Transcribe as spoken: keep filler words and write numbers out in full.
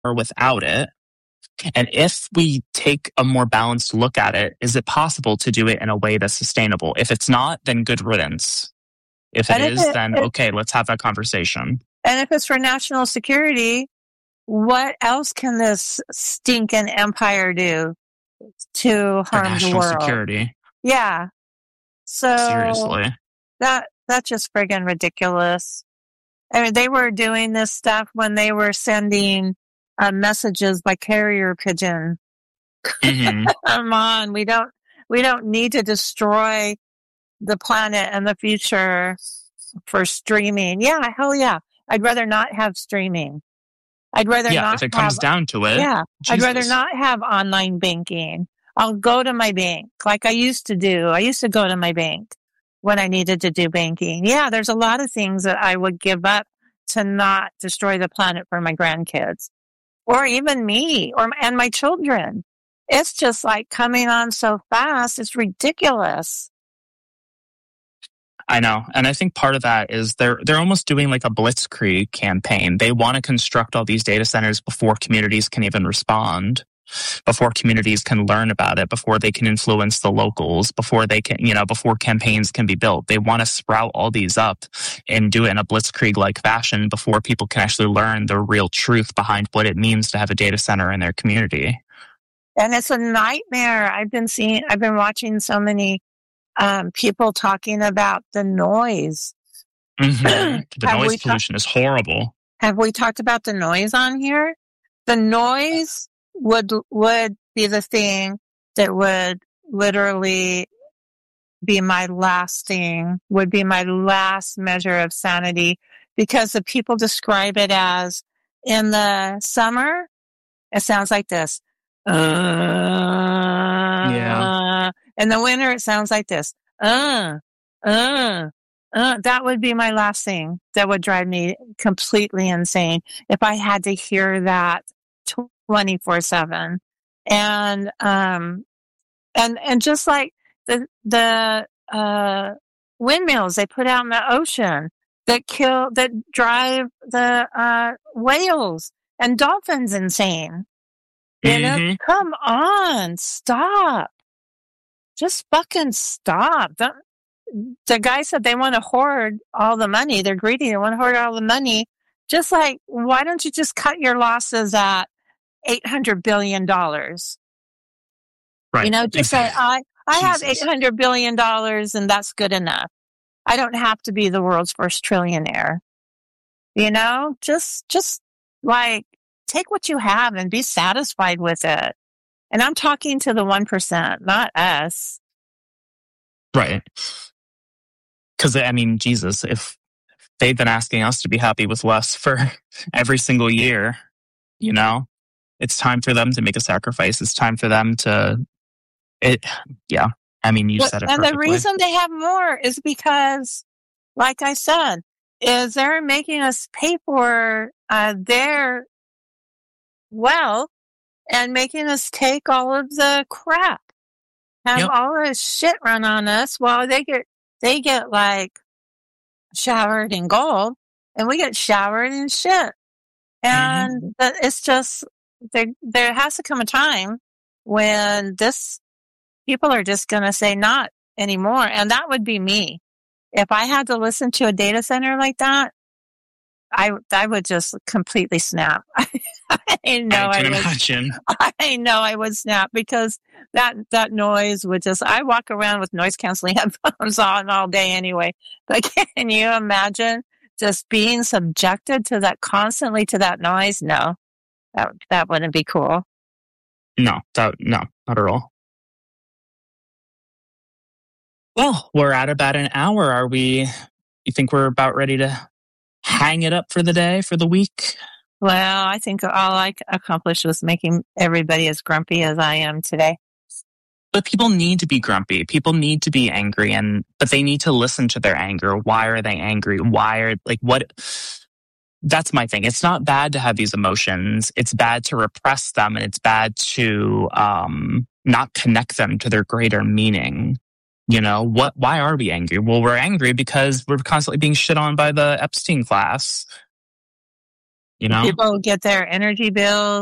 without it? And if we take a more balanced look at it, is it possible to do it in a way that's sustainable? If it's not, then good riddance. If it And if is, it- then if- okay, let's have that conversation. And if it's for national security, what else can this stinking empire do to For harm the national world? security. Yeah. So Seriously. that that's just friggin' ridiculous. I mean, they were doing this stuff when they were sending uh, messages by carrier pigeon. hmm Come on, we don't we don't need to destroy the planet and the future for streaming. Yeah, hell yeah. I'd rather not have streaming. I'd rather Yeah, not if it comes have, down to it. yeah, I'd rather Jesus. not have online banking. I'll go to my bank like I used to do. I used to go to my bank when I needed to do banking. Yeah, there's a lot of things that I would give up to not destroy the planet for my grandkids or even me or and my children. It's just like coming on so fast. It's ridiculous. I know. And I think part of that is they're they're almost doing like a blitzkrieg campaign. They want to construct all these data centers before communities can even respond, before communities can learn about it, before they can influence the locals, before they can, you know, before campaigns can be built. They want to sprout all these up and do it in a blitzkrieg-like fashion before people can actually learn the real truth behind what it means to have a data center in their community. And it's a nightmare. I've been seeing, I've been watching so many um, people talking about the noise. Mhm. The Have we noise ta- pollution is horrible. Have we talked about the noise on here? The noise would would be the thing that would literally be my last thing, would be my last measure of sanity, because the people describe it as in the summer, it sounds like this. Uh, Yeah. In the winter, it sounds like this. Uh, uh, uh. That would be my last thing that would drive me completely insane if I had to hear that twenty-four seven. And, um, and, and just like the, the, uh, windmills they put out in the ocean that kill, that drive the, uh, whales and dolphins insane. You know, Mhm. come on, stop. Just fucking stop. The, the guy said they want to hoard all the money. They're greedy. They want to hoard all the money. Just like, why don't you just cut your losses at eight hundred billion dollars? Right. You know, just say, I, I have Jesus. eight hundred billion dollars and that's good enough. I don't have to be the world's first trillionaire. You know, just, just like take what you have and be satisfied with it. And I'm talking to the one percent, not us. Right. Because, I mean, Jesus, if they've been asking us to be happy with less for every single year, you know, it's time for them to make a sacrifice. It's time for them to, it, yeah. I mean, you But- said it and perfectly. the reason they have more is because, like I said, is they're making us pay for uh, their wealth and making us take all of the crap, have Yep. all this shit run on us while they get they get like showered in gold and we get showered in shit. And that it's just there. There has to come a time when this people are just going to say not anymore, and that would be me. If I had to listen to a data center like that, I I would just completely snap. I know I I, can would. imagine. I know I would snap because that that noise would just. I walk around with noise canceling headphones on all day anyway. But can you imagine just being subjected to that constantly to that noise? No, that that wouldn't be cool. No, that, no, not at all. Well, we're at about an hour. Are we, you think we're about ready to hang it up for the day, for the week? Well, I think all I accomplished was making everybody as grumpy as I am today. But people need to be grumpy. People need to be angry, and but they need to listen to their anger. Why are they angry? Why are, like, what? That's my thing. It's not bad to have these emotions. It's bad to repress them, and it's bad to um, not connect them to their greater meaning. You know, what? Why are we angry? Well, we're angry because we're constantly being shit on by the Epstein class. you know? People get their energy bills